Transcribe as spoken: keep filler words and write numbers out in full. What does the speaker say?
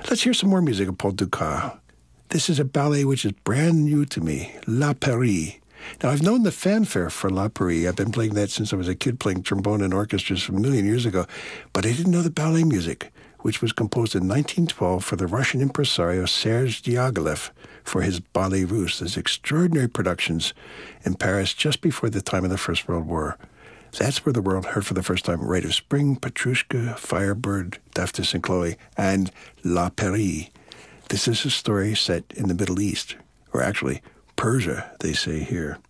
Let's hear some more music of Paul Dukas. This is a ballet which is brand new to me, La Paris. Now, I've known the fanfare for La Paris. I've been playing that since I was a kid, playing trombone in orchestras a million years ago. But I didn't know the ballet music, which was composed in nineteen twelve for the Russian impresario Serge Diaghilev for his Ballet Russe, his extraordinary productions in Paris just before the time of the First World War. That's where the world heard for the first time Rite of Spring, Petrushka, Firebird, Daphnis and Chloe, and La Paris. This is a story set in the Middle East, or actually Persia, they say here.